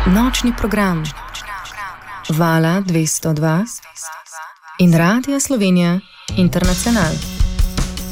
Nočni program Vala 202 in Radia Slovenija Internacional.